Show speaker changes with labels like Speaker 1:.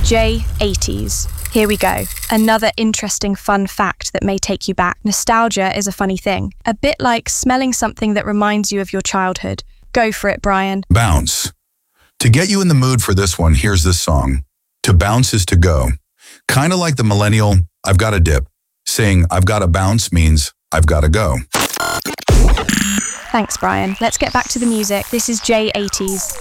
Speaker 1: J80s. Here we go. Another interesting fun fact that may take you back. Nostalgia is a funny thing. A bit like smelling something that reminds you of your childhood. Go for it, Brian.
Speaker 2: Bounce. To get you in the mood for this one, here's this song. To bounce is to go. Kind of like the millennial, I've got a dip. Saying I've got to bounce means I've got to go.
Speaker 1: Thanks, Brian. Let's get back to the music. This is J80s.